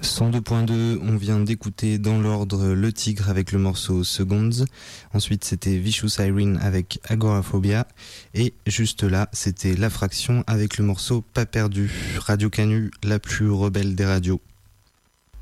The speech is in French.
102.2, on vient d'écouter dans l'ordre Le Tigre avec le morceau Seconds. Ensuite, c'était Vicious Irene avec Agoraphobia. Et juste là, c'était La Fraction avec le morceau Pas perdu. Radio Canu, la plus rebelle des radios.